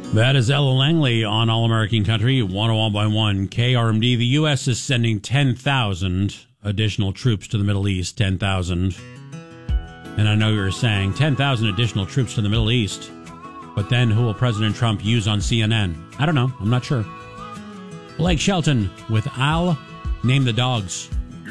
That is Ella Langley on All American Country, 101.1 KRMD. The U.S. is sending 10,000 additional troops to the Middle East. 10,000. And I know you're saying 10,000 additional troops to the Middle East. But then who will President Trump use on CNN? I don't know. I'm not sure. Blake Shelton with I'll Name the Dogs.